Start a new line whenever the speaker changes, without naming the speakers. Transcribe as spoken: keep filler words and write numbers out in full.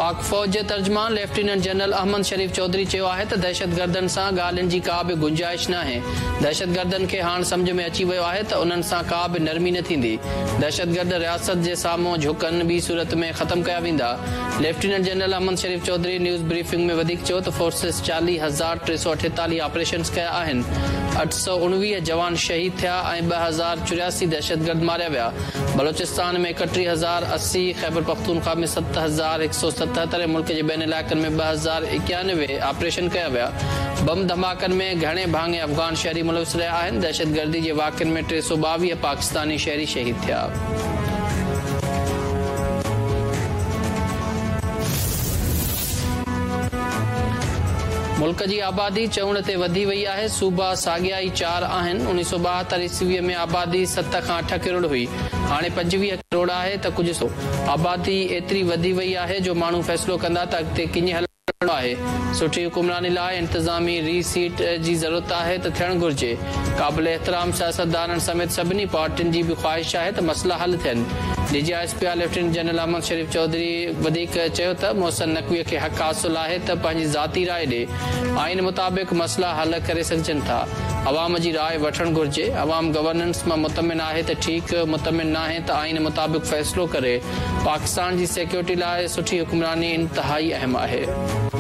पाक फौज जे तर्जमान lieutenant general Ahmad शरीफ चौधरी चयो आहे त दहशतगर्दनि सां ॻाल्हियुनि जी का बि गुंजाइश न आहे। दहशतगर्दनि खे हाणे सम्झ में अची वियो आहे त उन्हनि सां का बि नरमी न थींदी। दहशतगर्द रियासत जे साम्हूं झुकनि ॿी सूरत में ख़तम कया वेंदा। लेफ्टिनेंट जनरल अहमद शरीफ चौधरी न्यूज़ ब्रीफिंग में वधीक चयो त फोर्सिस चालीह हज़ार टे सौ अठेतालीह ऑपरेशन कया आहिनि। अठ सौ उणिवीह जवान शहीद थिया ऐं ॿ हज़ार चौरासी दहशतगर्द मारिया विया। बलोचिस्तान में एकटीह हज़ार असी, खैबर पख्तूनख्वा में सत हज़ार हिकु सौ सतहतरि, मुल्क जे ॿियनि इलाइक़नि में ॿ हज़ार इक्यानवे ऑपरेशन कया विया। बम धमाकनि में घणे भाङे अफ़गान शहरी मुलविस रहिया आहिनि। दहशतगर्दी जे वाक़िअनि में टे सौ ॿावीह पाकिस्तानी शहरी शहीद थिया। मुल्क जी आबादी चवण ते वधी वई आहे। सूबा साॻिया ई चार आहिनि। उणिवीह सौ ॿाहतरि ईस्वीअ में आबादी सत खां अठ किरोड़ हुई, हाणे पंजवीह किरोड़ आहे त कुझु सो आबादी एतिरी वधी वई आहे जो माण्हू फ़ैसिलो कंदा त अॻिते कीअं हलणो आहे। सुठी हुकुमरानी लाइ इंतज़ामी रीसीट जी ज़रूरत आहे त थियणु घुर्जे। क़ाबिल एहतराम सियासतदाननि समेत सभिनी पार्टियुनि जी बि ख़्वाहिश आहे त मसइला हल थियनि। DG S P R lieutenant general Ahmad शरीफ चौधरी वधीक चयो त मोहसिन नक़वीअ खे हक़ हासिल आहे त पंहिंजी ज़ाती राय ॾे। आइन मुताबिक़ मसइला हल करे सघजनि था। अवाम जी राय वठणु घुर्जे। अवाम गवर्नेंस मां मुतमिन आहे त ठीकु, मुतमिन न आहे त आइन मुताबिक़ फ़ैसिलो करे। पाकिस्तान जी सिक्योरिटी लाइ सुठी हुकुमरानी इंतहाई अहम आहे।